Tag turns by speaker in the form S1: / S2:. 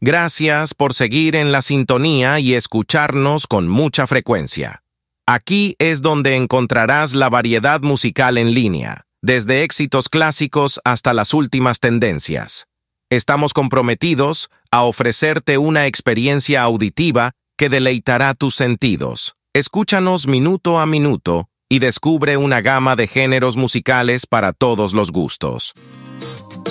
S1: Gracias por seguir en la sintonía y escucharnos con mucha frecuencia. Aquí es donde encontrarás la variedad musical en línea, desde éxitos clásicos hasta las últimas tendencias. Estamos comprometidos a ofrecerte una experiencia auditiva que deleitará tus sentidos. Escúchanos minuto a minuto y descubre una gama de géneros musicales para todos los gustos.